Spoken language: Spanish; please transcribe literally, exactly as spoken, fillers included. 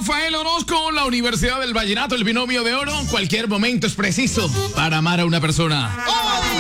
Rafael Orozco, la Universidad del Vallenato, el binomio de oro. Cualquier momento es preciso para amar a una persona. ¡Oh!